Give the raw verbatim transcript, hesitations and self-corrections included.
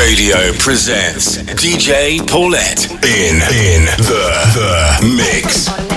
Radio presents D J Paulette in in the the mix.